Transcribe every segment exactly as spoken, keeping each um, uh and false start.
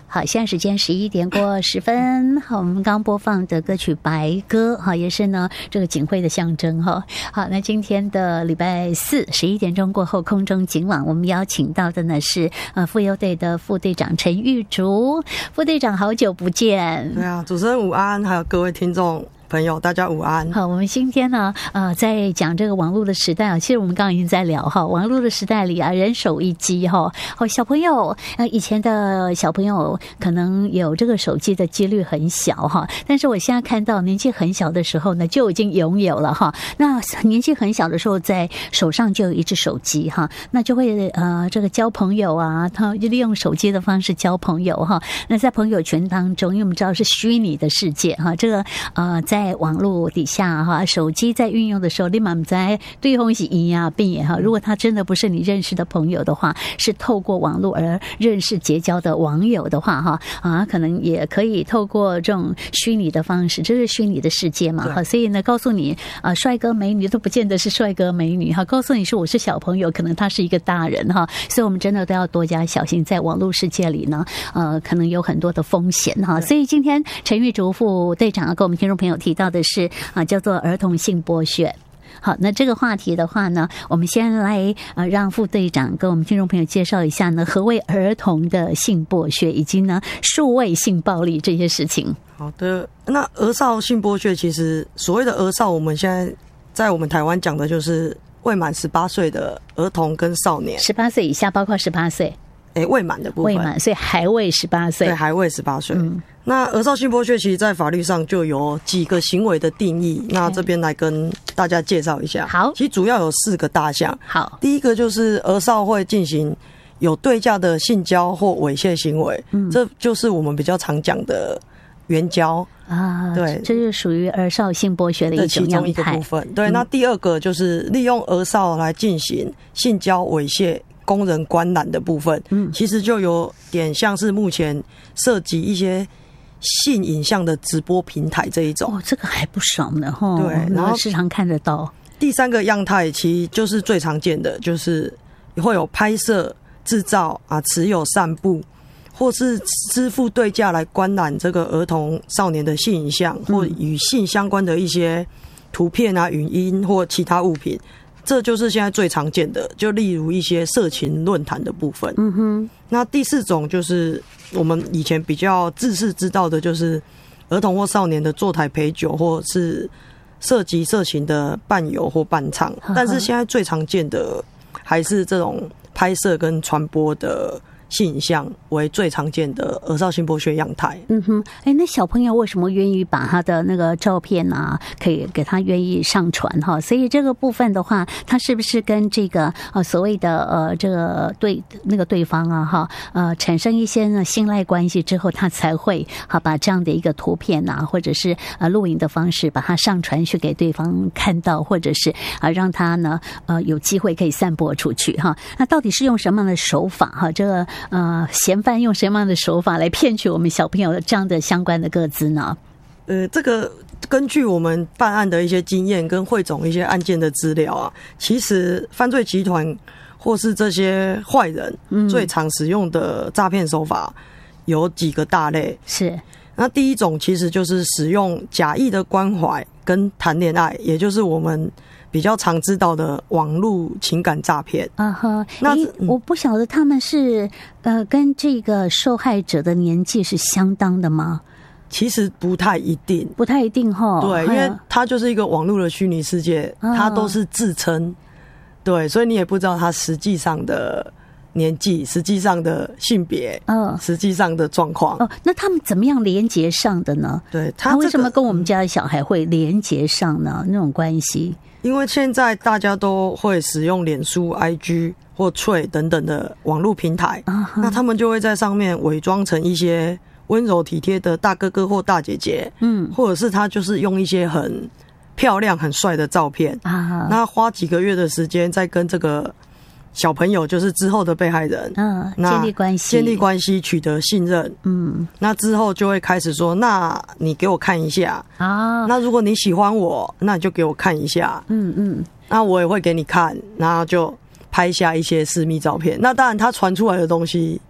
好，现在时间十一点过十分。好，我们刚播放的歌曲《白鸽》哈，也是呢这个警徽的象征哈。好，那今天的礼拜四十一点钟过后，空中警网我们邀请到的呢是呃妇幼队的副队长陈玉竹。副队长，好久不见。 对啊，主持人午安，还有各位听众朋友，大家午安。 好，我们今天呢，呃，在讲这个网络的时代啊，其实我们刚刚已经在聊哈，网络的时代里啊，人手一机哈，哦，小朋友，呃，以前的小朋友可能有这个手机的几率很小哈，但是我现在看到年纪很小的时候呢，就已经拥有了哈。那年纪很小的时候，在手上就有一只手机哈，那就会呃，这个交朋友啊，他就利用手机的方式交朋友哈。那在朋友圈当中，因为我们知道是虚拟的世界哈，这个呃，在在网络底下哈，手机在运用的时候，立马在对方是一呀变也哈。如果他真的不是你认识的朋友的话，是透过网络而认识结交的网友的话哈啊，可能也可以透过这种虚拟的方式，这是虚拟的世界嘛哈。所以呢，告诉你啊，帅哥美女都不见得是帅哥美女哈，告诉你说我是小朋友，可能他是一个大人哈。所以我们真的都要多加小心，在网络世界里呢，呃，可能有很多的风险哈。所以今天陈玉竹副队长跟我们听众朋友提到的是啊，叫做儿童性剥削。好，那这个话题的话呢，我们先来呃让副队长跟我们听众朋友介绍一下呢，何谓儿童的性剥削，以及呢数位性暴力这些事情。 好的，那儿少性剥削，其实所谓的儿少，我们现在在我们台湾讲的就是未满十八岁的儿童跟少年， 十八岁以下包括十八岁。 诶，未满的部分， 未满，所以还未十八岁， 对，还未十八岁。嗯，那儿少性剥削，其实在法律上就有几个行为的定义。那这边来跟大家介绍一下。 好， 其实主要有四个大项。 好， 第一个就是儿少会进行有对价的性交或猥亵行为，嗯，这就是我们比较常讲的援交啊。 对， 这是属于儿少性剥削的一种样态。其中一个部分。对，嗯，那第二个就是利用儿少来进行性交猥亵供人观览的部分，嗯，其实就有点像是目前涉及一些性影像的直播平台这一种。 哦，这个还不少呢，哈。 对，然后时常看得到。 第三个样态其实就是最常见的，就是会有拍摄、制造啊、持有、散布，或是支付对价来观览这个儿童少年的性影像，或与性相关的一些图片啊、语音或其他物品。这就是现在最常见的，就例如一些色情论坛的部分。嗯哼。那第四种就是我们以前比较自视知道的，就是儿童或少年的坐台陪酒，或是涉及色情的伴游或伴唱。但是现在最常见的还是这种拍摄跟传播的性影像为最常见的儿少性剥削样态。 嗯哼，哎，那小朋友为什么愿意把他的那个照片啊，可以给他愿意上传哈？所以这个部分的话，他是不是跟这个呃所谓的呃这个对那个对方啊哈呃产生一些呢信赖关系之后，他才会好把这样的一个图片啊，或者是呃录影的方式把它上传去给对方看到，或者是啊让他呢呃有机会可以散播出去哈？那到底是用什么样的手法哈？这个呃，嫌犯用什么样的手法来骗取我们小朋友这样的相关的个资呢？ 呃，这个根据我们办案的一些经验跟汇总一些案件的资料啊，其实犯罪集团或是这些坏人最常使用的诈骗手法有几个大类。是，那第一种其实就是使用假意的关怀跟谈恋爱，也就是我们比较常知道的网络情感诈骗。啊哈，那、欸嗯、我不晓得他们是呃跟这个受害者的年纪是相当的吗？ 其实不太一定， 不太一定哈。 对，因为它就是一个网络的虚拟世界，它都是自称，对，所以你也不知道它实际上的年纪、实际上的性别、嗯，实际上的状况。 哦，那他们怎么样连结上的呢？ 对， 他、这个、为什么跟我们家的小孩会连结上呢？那种关系？ 因为现在大家都会使用脸书、I G 或 Trade 等等的网络平台，啊、那他们就会在上面伪装成一些温柔体贴的大哥哥或大姐姐，嗯，或者是他就是用一些很漂亮、很帅的照片啊，那花几个月的时间再跟这个小朋友，就是之后的被害人，嗯， 建立关系， 建立关系，取得信任，嗯，那之后就会开始说，那你给我看一下啊，那如果你喜欢我，那你就给我看一下，嗯嗯，那我也会给你看，然后就拍下一些私密照片。那当然，他传出来的东西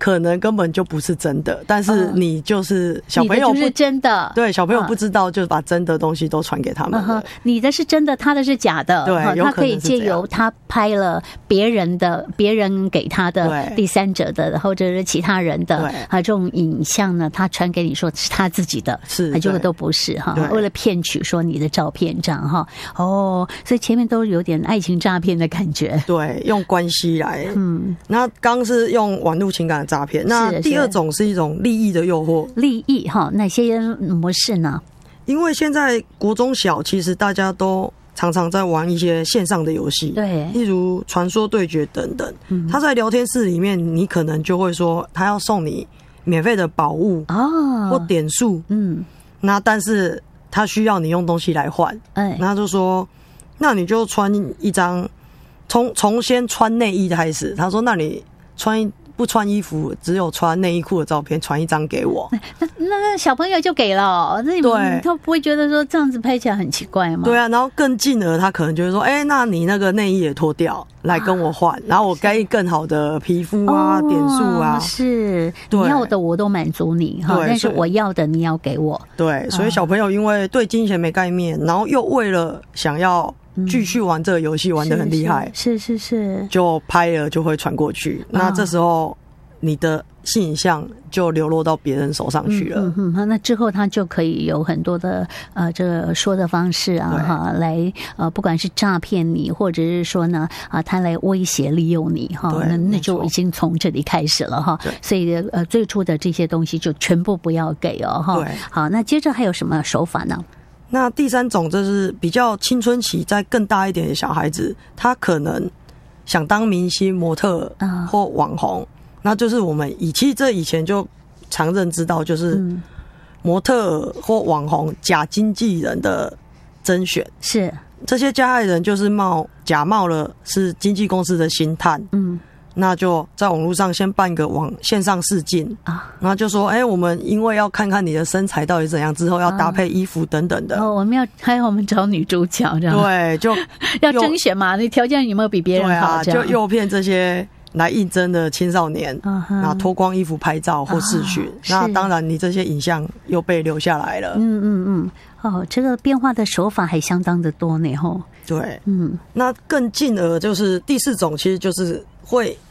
可能根本就不是真的，但是你就是小朋友不、 你的就是真的， 对，小朋友不知道就把真的东西都传给他们了、嗯、 你的是真的，他的是假的， 对， 他可以借由他拍了别人的别人给他的第三者的或者是其他人的啊这种影像呢，他传给你说是他自己的， 是这个都不是哈，为了骗取说你的照片这样哈，哦，所以前面都有点爱情诈骗的感觉， 对，用关系来，嗯，那刚是用网络情感的诈骗，那第二种是一种利益的诱惑， 利益哈，哪些模式呢？ 因为现在国中小其实大家都常常在玩一些线上的游戏， 对， 例如传说对决等等。嗯，他在聊天室里面，你可能就会说他要送你免费的宝物哦，或点数，嗯，那但是他需要你用东西来换，哎，那他就说，那你就穿一张，从从先穿内衣开始，他说，那你穿一。不穿衣服，只有穿内衣裤的照片，传一张给我。 那那那小朋友就给了，那你们他不会觉得说这样子拍起来很奇怪吗？ 对啊，然后更进而他可能就会说，哎、欸，那你那个内衣也脱掉来跟我换，啊、然后我给更好的皮肤啊、哦、点数啊， 是你要的我都满足你哈，但是我要的你要给我。 对，所以小朋友因为对金钱没概念，然后又为了想要继续玩这个游戏，玩得很厉害， 是是 是, 是， 就拍了就会传过去。那这时候你的性影像就流落到别人手上去了。 嗯嗯嗯，那之后他就可以有很多的呃这个说的方式啊哈，来呃不管是诈骗你，或者是说呢啊他来威胁利诱你哈，那那就已经从这里开始了哈。所以呃最初的这些东西就全部不要给哦哈。好，那接着还有什么手法呢？ 那第三种就是比较青春期再更大一点的小孩子，他可能想当明星、模特或网红，嗯、那就是我们以其实这以前就常认知到，就是模特或网红假经纪人的甄选，是这些加害人就是冒假冒了是经纪公司的星探，嗯。那就在网络上先办个网线上试镜啊，然后就说，哎、欸，我们因为要看看你的身材到底怎样，之后要搭配衣服等等的。 哦，我们要还有我们找女主角这样。 对，就要甄选嘛，你条件有没有比别人好？ 对啊，就诱骗这些来应征的青少年，然后脱光衣服拍照或视讯。哦、那当然，你这些影像又被留下来了。 嗯嗯嗯，哦，这个变化的手法还相当的多呢，吼。 对，嗯，那更进而就是第四种，其实就是会